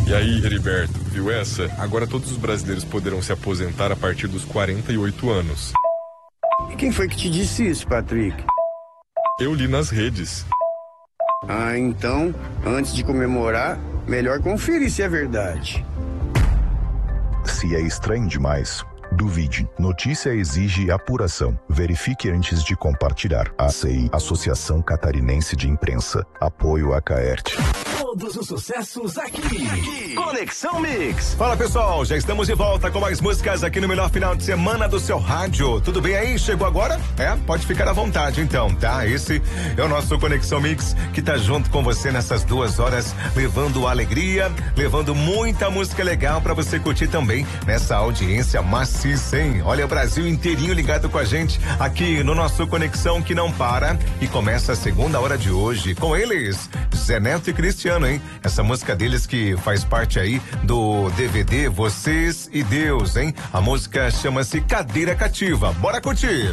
E aí, Heriberto, viu essa? Agora todos os brasileiros poderão se aposentar a partir dos 48 anos. E quem foi que te disse isso, Patrick? Eu li nas redes. Ah, então, antes de comemorar, melhor conferir se é verdade. Se é estranho demais, duvide. Notícia exige apuração. Verifique antes de compartilhar. ACI, Associação Catarinense de Imprensa. Apoio a Caerte. Todos os sucessos aqui. Conexão Mix. Fala, pessoal, já estamos de volta com mais músicas aqui no melhor final de semana do seu rádio. Tudo bem aí? Chegou agora? Pode ficar à vontade então, tá? Esse é o nosso Conexão Mix, que tá junto com você nessas 2 horas, levando alegria, levando muita música legal pra você curtir também nessa audiência maciça, hein? Olha, o Brasil inteirinho ligado com a gente aqui no nosso Conexão, que não para, e começa a segunda hora de hoje com eles, Zé Neto e Cristiano, hein? Essa música deles que faz parte aí do DVD Vocês e Deus, hein? A música chama-se Cadeira Cativa. Bora curtir!